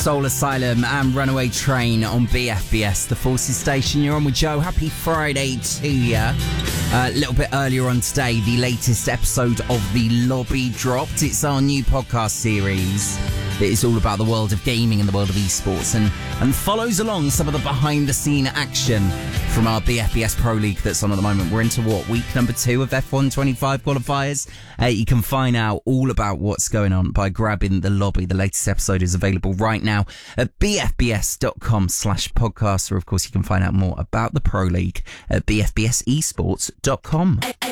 Soul Asylum and Runaway Train on BFBS, the Forces Station. You're on with Joe. Happy Friday to you. A little bit earlier on today, the latest episode of The Lobby dropped. It's our new podcast series that is all about the world of gaming and the world of esports and follows along some of the behind-the-scene action from our BFBS Pro League that's on at the moment. We're into week number 2 of F1 25 qualifiers. You can find out all about what's going on by grabbing The Lobby. The latest episode is available right now at bfbs.com/podcast, or of course you can find out more about the Pro League at bfbsesports.com.